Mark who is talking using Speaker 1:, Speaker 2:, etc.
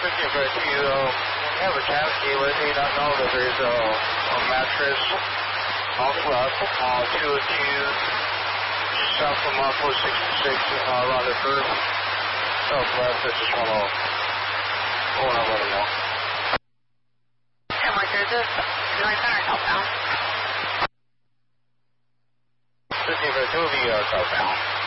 Speaker 1: have a cavity with you, don't know that there's a mattress off left, 202, south from 466, around the curve, southwest, I just want to let them know.
Speaker 2: And is this northbound or southbound?
Speaker 1: 15 for 2 will be southbound.